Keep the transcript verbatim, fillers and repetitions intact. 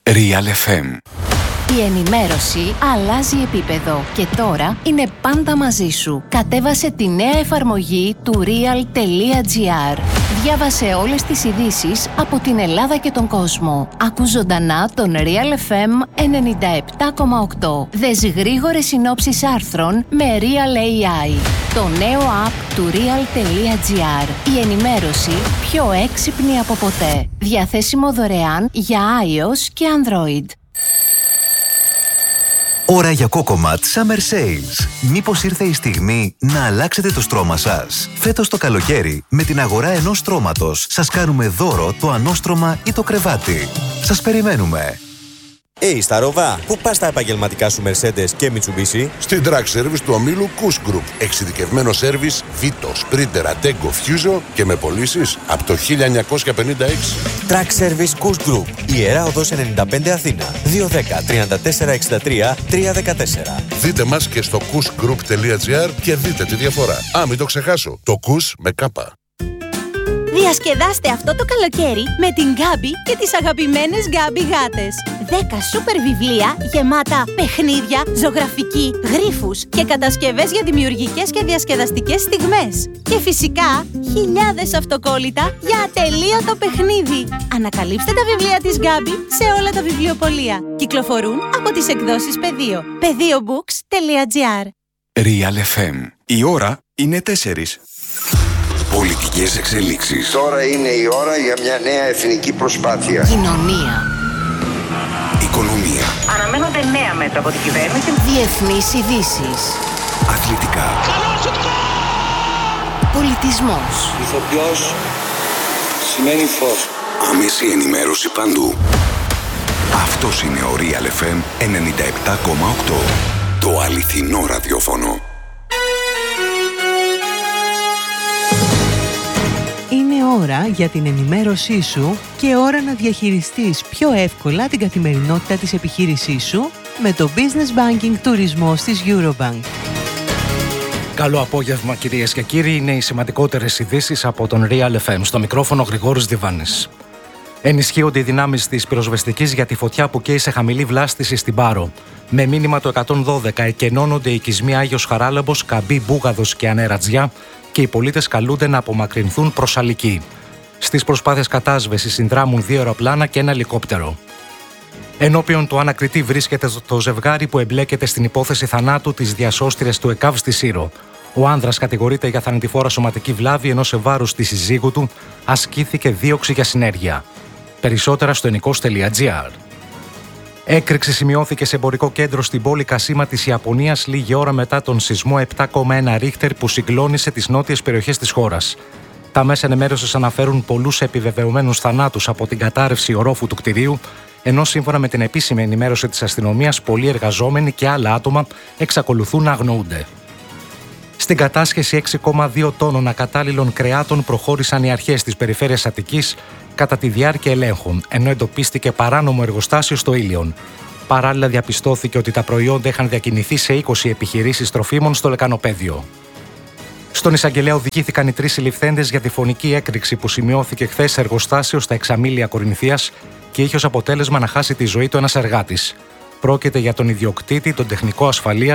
Real εφ εμ. Η ενημέρωση αλλάζει επίπεδο και τώρα είναι πάντα μαζί σου. Κατέβασε τη νέα εφαρμογή του real.gr. Διάβασε όλες τις ειδήσεις από την Ελλάδα και τον κόσμο. Ακού ζωντανά τον Real εφ εμ ενενήντα επτά κόμμα οκτώ. Δες γρήγορες συνόψεις άρθρων με Real έι άι. Το νέο app του real.gr. Η ενημέρωση πιο έξυπνη από ποτέ. Διαθέσιμο δωρεάν για iOS και Android. Ώρα για Cocomat Summer Sales. Μήπως ήρθε η στιγμή να αλλάξετε το στρώμα σας? Φέτος το καλοκαίρι, με την αγορά ενός στρώματος, σας κάνουμε δώρο το ανώστρωμα ή το κρεβάτι. Σας περιμένουμε! Hey, Σταρόβα, πού πας τα επαγγελματικά σου Mercedes και Mitsubishi? Στην Track Service του ομίλου Kuss Group. Εξειδικευμένο σέρβις Vito, Sprinter, Attego, Fuso και με πωλήσεις από το χίλια εννιακόσια πενήντα έξι. Track Service Kuss Group. Ιερά Οδός ενενήντα πέντε Αθήνα. δύο ένα μηδέν, τρία τέσσερα έξι τρία, τρία ένα τέσσερα. Δείτε μας και στο kussgroup.gr και δείτε τη διαφορά. Α, μην το ξεχάσω. Το Kuss με κάπα. Διασκεδάστε αυτό το καλοκαίρι με την Gabi και τις αγαπημένες Gabi γάτες. δέκα σούπερ βιβλία γεμάτα παιχνίδια, ζωγραφική, γρίφους και κατασκευές για δημιουργικές και διασκεδαστικές στιγμές. Και φυσικά χιλιάδες αυτοκόλλητα για ατελείωτο παιχνίδι. Ανακαλύψτε τα βιβλία της Gabi σε όλα τα βιβλιοπωλεία. Κυκλοφορούν από τις εκδόσεις Πεδίο. πεδίομπουκς τελεία τζι άρ. Real εφ εμ. Η ώρα είναι τέσσερις. Πολιτικές εξελίξεις. Τώρα είναι η ώρα για μια νέα εθνική προσπάθεια. Κοινωνία. Οικονομία. Αναμένονται νέα μέτρα από την κυβέρνηση. Διεθνείς ειδήσεις. Αθλητικά. Πολιτισμός. Ηθοποιός σημαίνει φως. Άμεση ενημέρωση παντού. Αυτός είναι ο Real εφ εμ ενενήντα επτά κόμμα οκτώ. Το αληθινό ραδιόφωνο. Είναι ώρα για την ενημέρωσή σου και ώρα να διαχειριστείς πιο εύκολα την καθημερινότητα της επιχείρησής σου με το Business Banking Τουρισμός της Eurobank. Καλό απόγευμα κυρίες και κύριοι, είναι οι σημαντικότερες ειδήσεις από τον Real εφ εμ. Στο μικρόφωνο Γρηγόρης Διβάνης. Ενισχύονται οι δυνάμεις της πυροσβεστικής για τη φωτιά που καίει σε χαμηλή βλάστηση στην Πάρο. Με μήνυμα το εκατόν δώδεκα εκενώνονται οι οικισμοί Άγιος Χαράλαμπος, Καμπή, Μπούγαδος και Ανέρατζιά και οι πολίτες καλούνται να απομακρυνθούν προς Αλική. Στις προσπάθειες κατάσβεσης συνδράμουν δύο αεροπλάνα και ένα ελικόπτερο. Ενώπιον του ανακριτή βρίσκεται το ζευγάρι που εμπλέκεται στην υπόθεση θανάτου της διασώστριας του ΕΚΑΒ στη Σύρο. Ο άνδρας κατηγορείται για θανατηφόρα σωματική βλάβη, ενώ σε βάρος της συζύγου του ασκήθηκε δίωξη για συνέργεια. Περισσότερα στο ενικός τελεία τζι άρ. Έκρηξη σημειώθηκε σε εμπορικό κέντρο στην πόλη Κασίμα της Ιαπωνίας λίγη ώρα μετά τον σεισμό επτά κόμμα ένα Ρίχτερ που συγκλώνησε τις νότιες περιοχές της χώρας. Τα μέσα ενημέρωσης αναφέρουν πολλούς επιβεβαιωμένους θανάτους από την κατάρρευση ορόφου του κτηρίου, ενώ σύμφωνα με την επίσημη ενημέρωση της αστυνομίας, πολλοί εργαζόμενοι και άλλα άτομα εξακολουθούν να αγνοούνται. Στην κατάσχεση έξι κόμμα δύο τόνων ακατάλληλων κρεάτων προχώρησαν οι αρχές της περιφέρειας Αττικής κατά τη διάρκεια ελέγχων, ενώ εντοπίστηκε παράνομο εργοστάσιο στο Ήλιον. Παράλληλα, διαπιστώθηκε ότι τα προϊόντα είχαν διακινηθεί σε είκοσι επιχειρήσεις τροφίμων στο λεκανοπέδιο. Στον εισαγγελέα οδηγήθηκαν οι τρεις συλληφθέντες για τη φωνική έκρηξη που σημειώθηκε χθες σε εργοστάσιο στα Εξαμήλια Κορινθίας και είχε ως αποτέλεσμα να χάσει τη ζωή του ένας εργάτης. Πρόκειται για τον ιδιοκτήτη, τον τεχνικό ασφαλείας